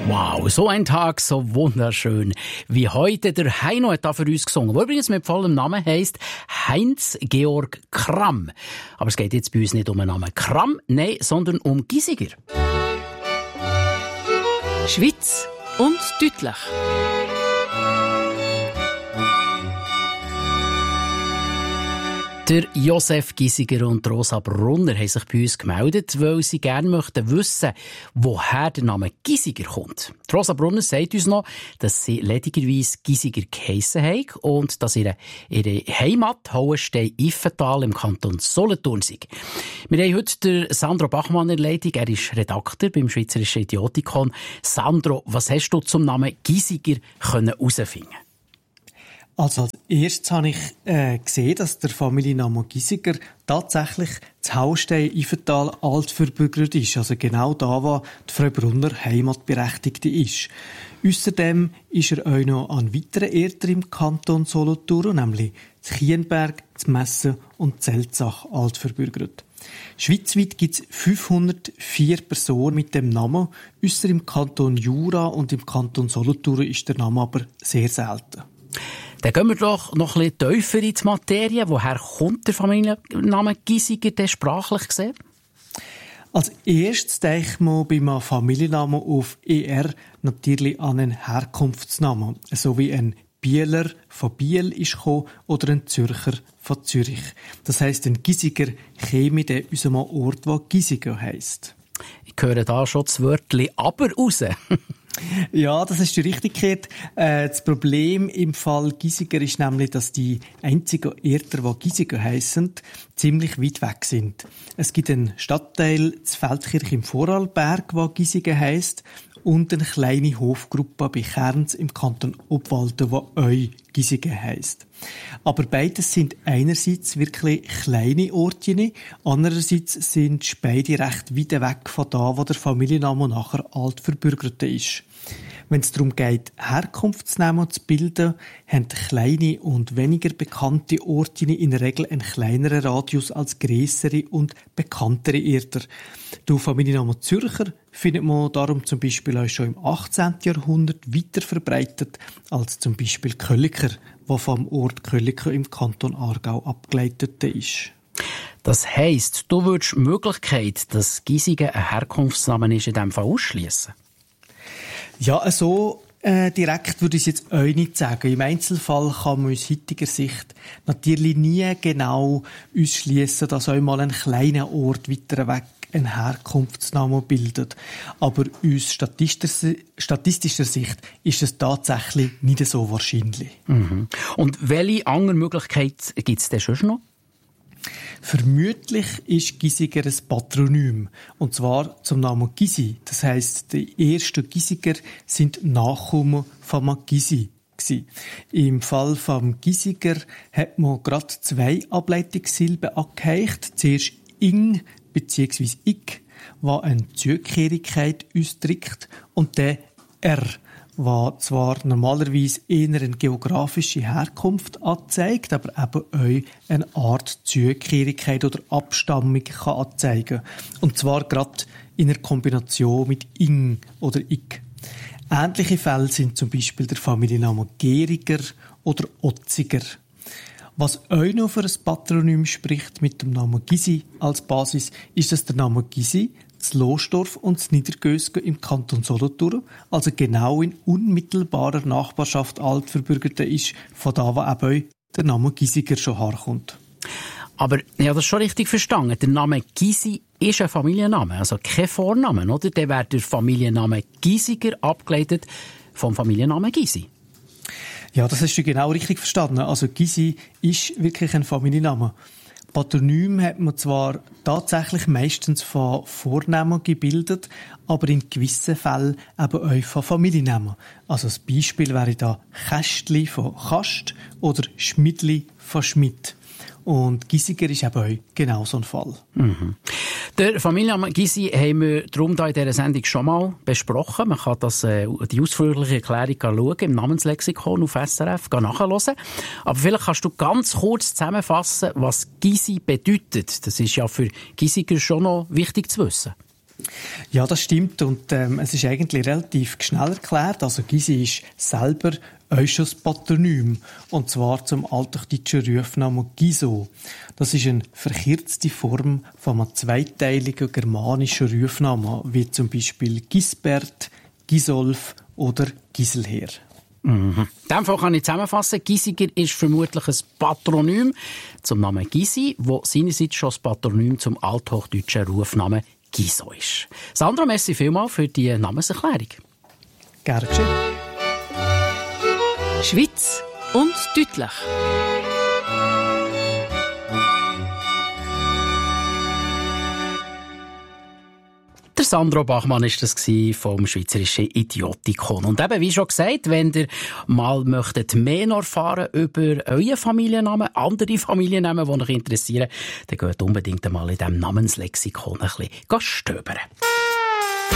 Wow, so ein Tag, so wunderschön, wie heute der Heino hat da für uns gesungen, der übrigens mit vollem Namen heisst Heinz-Georg Kramm. Aber es geht jetzt bei uns nicht um den Namen Kramm, nein, sondern um Giesiger. Schweiz und deutlich. Der Josef Giesiger und Rosa Brunner haben sich bei uns gemeldet, weil sie gerne möchten wissen, woher der Name Giesiger kommt. Die Rosa Brunner sagt uns noch, dass sie ledigerweise Giesiger geheissen haben und dass ihre Heimat Hauenstein-Iffental im Kanton Solothurn sei. Wir haben heute den Sandro Bachmann in der Leitung. Er ist Redakteur beim Schweizerischen Idiotikon. Sandro, was hast du zum Namen Giesiger herausfinden können? Also als erstes habe ich gesehen, dass der Familienname Giesiger tatsächlich das Hauenstein-Iffental altverbürgert ist. Also genau da, wo die Frau Brunner Heimatberechtigte ist. Ausserdem ist er auch noch an weiteren Orten im Kanton Solothurn, nämlich das Kienberg, das Messen und Zelzach altverbürgert. Schweizweit gibt es 504 Personen mit dem Namen. Ausser im Kanton Jura und im Kanton Solothurn ist der Name aber sehr selten. Dann gehen wir doch noch ein bisschen tiefer in die Materie. Woher kommt der Familienname Giesiger denn sprachlich gesehen? Als erstes denkt man beim Familiennamen auf ER natürlich an einen Herkunftsnamen, so wie ein Bieler von Biel ist gekommen oder ein Zürcher von Zürich. Das heisst, ein Giesiger käme aus unserem Ort, der Giesiger heisst. Ich höre da schon das Wörtchen «aber» raus. Ja, das ist die Richtigkeit. Das Problem im Fall Giesiger ist nämlich, dass die einzigen Orte, die Giesiger heissen, ziemlich weit weg sind. Es gibt einen Stadtteil, das Feldkirch im Vorarlberg, der Giesiger heisst, und eine kleine Hofgruppe bei Kerns im Kanton Obwalden, die euch Giesiger heisst. Aber beides sind einerseits wirklich kleine Orte, andererseits sind beide recht weit weg von da, wo der Familienname nachher altverbürgerte ist. Wenn es darum geht, Herkunftsnamen zu bilden, haben kleine und weniger bekannte Orte in der Regel einen kleineren Radius als grössere und bekanntere Orte. Der Familienname Zürcher findet man darum zum Beispiel auch schon im 18. Jahrhundert weiter verbreitet als zum Beispiel Kölliker, der vom Ort Kölliker im Kanton Aargau abgeleitet ist. Das heisst, du würdest die Möglichkeit, dass Giesiger ein Herkunftsname ist, in diesem Fall ausschliessen? Ja, so direkt würde ich es jetzt auch nicht sagen. Im Einzelfall kann man aus heutiger Sicht natürlich nie genau ausschliessen, dass auch mal ein kleiner Ort weiter weg ein Herkunftsname bildet. Aber aus statistischer Sicht ist es tatsächlich nicht so wahrscheinlich. Mhm. Und welche andere Möglichkeit gibt es denn schon noch? Vermutlich ist Giesiger ein Patronym, und zwar zum Namen Gysi. Das heisst, die ersten Giesiger sind Nachkommen von Gysi. Im Fall vom Giesiger hat man gerade zwei Ableitungssilben angehängt. Zuerst «ing» bzw. «ik», was eine Zugehörigkeit ausdrückt, und der «r», was zwar normalerweise eher eine geografische Herkunft anzeigt, aber eben auch eine Art Zugehörigkeit oder Abstammung kann anzeigen. Und zwar gerade in einer Kombination mit «ing» oder «ik». Ähnliche Fälle sind zum Beispiel der Familienname Geriger oder Otziger. Was auch noch für ein Patronym spricht mit dem Namen Gysi als Basis, ist, dass der Name Gysi das Lostorf und das Niedergösgen im Kanton Solothurn, also genau in unmittelbarer Nachbarschaft altverbürgerter ist, von da wo eben der Name Giesiger schon herkommt. Aber ich habe das schon richtig verstanden. Der Name Gysi ist ein Familienname, also kein Vorname, oder? Dann wäre der Familienname Giesiger abgeleitet vom Familiennamen Gysi. Ja, das hast du genau richtig verstanden. Also Gysi ist wirklich ein Familienname. Patronym hat man zwar tatsächlich meistens von Vornamen gebildet, aber in gewissen Fällen eben auch von Familiennamen. Also das Beispiel wäre da Kästli von Kast oder Schmidli von Schmidt. Und Giesiger ist eben auch genau so ein Fall. Mhm. Der Familienname Gysi haben wir darum in dieser Sendung schon mal besprochen. Man kann die ausführliche Erklärung schauen im Namenslexikon auf SRF nachhören. Aber vielleicht kannst du ganz kurz zusammenfassen, was Gysi bedeutet. Das ist ja für Giesiger schon noch wichtig zu wissen. Ja, das stimmt. Und es ist eigentlich relativ schnell erklärt. Also Gysi ist selber auch schon das Patronym. Und zwar zum althochdeutschen Rufnamen Giso. Das ist eine verkürzte Form von einem zweiteiligen germanischen Rufnamen, wie zum Beispiel Gisbert, Gisolf oder Giselher. In diesem Fall kann ich zusammenfassen, Gysiger ist vermutlich ein Patronym zum Namen Gysi, wo seinerseits schon das Patronym zum althochdeutschen Rufnamen Giso ist. Sandra, merci vielmals für die Namenserklärung. Gerne geschehen. Schweiz und deutlich. Der Sandro Bachmann war das vom Schweizerischen Idiotikon. Und eben, wie schon gesagt, wenn ihr mal möchtet mehr noch erfahren über euren Familiennamen, andere Familiennamen, die euch interessieren, dann geht unbedingt einmal in diesem Namenslexikon ein bisschen stöbern.